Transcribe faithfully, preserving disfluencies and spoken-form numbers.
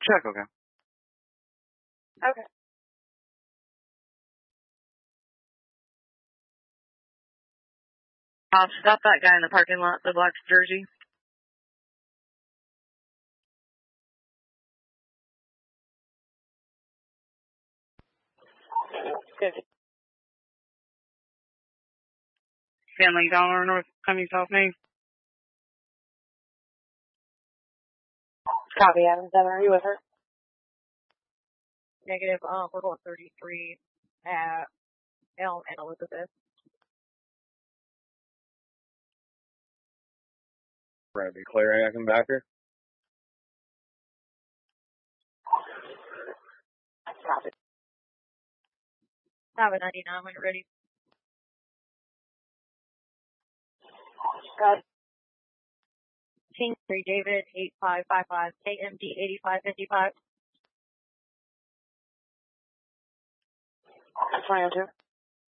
Check, okay. Okay. I'll stop that guy in the parking lot, the black jersey. Good. Family Dollar, North coming South Main. Copy, Adam. Seven, are you with her? Negative, um, we're going thirty-three at Elm and Elizabeth. Right, be clearing, I can back her. Copy. Have a ninety-nine when you're ready. Got King three David eight five five five K M D eighty-five fifty-five. twenty oh two.